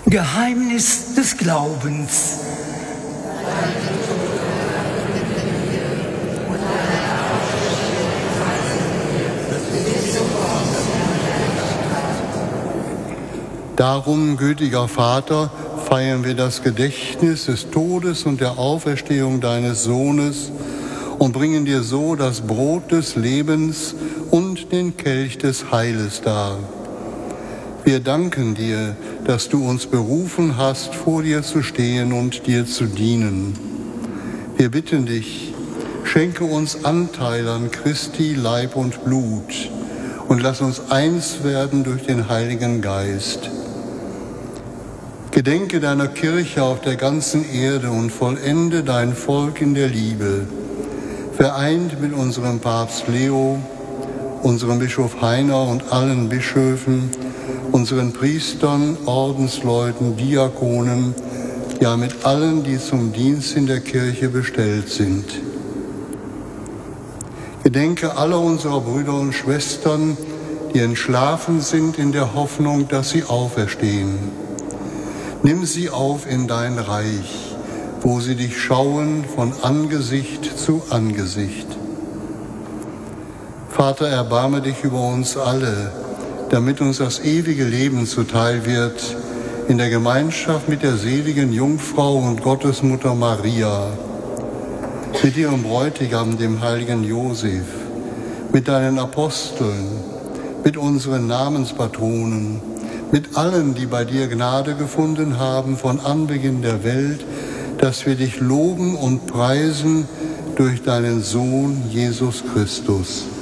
Geheimnis des Glaubens. Darum, gütiger Vater, feiern wir das Gedächtnis des Todes und der Auferstehung deines Sohnes und bringen dir so das Brot des Lebens und den Kelch des Heiles dar. Wir danken dir, dass du uns berufen hast, vor dir zu stehen und dir zu dienen. Wir bitten dich, schenke uns Anteil an Christi Leib und Blut und lass uns eins werden durch den Heiligen Geist. Gedenke deiner Kirche auf der ganzen Erde und vollende dein Volk in der Liebe, vereint mit unserem Papst Leo, unserem Bischof Heiner und allen Bischöfen, unseren Priestern, Ordensleuten, Diakonen, ja mit allen, die zum Dienst in der Kirche bestellt sind. Gedenke aller unserer Brüder und Schwestern, die entschlafen sind in der Hoffnung, dass sie auferstehen. Nimm sie auf in dein Reich, wo sie dich schauen von Angesicht zu Angesicht. Vater, erbarme dich über uns alle, damit uns das ewige Leben zuteil wird, in der Gemeinschaft mit der seligen Jungfrau und Gottesmutter Maria, mit ihrem Bräutigam, dem heiligen Josef, mit deinen Aposteln, mit unseren Namenspatronen, mit allen, die bei dir Gnade gefunden haben von Anbeginn der Welt, dass wir dich loben und preisen durch deinen Sohn Jesus Christus.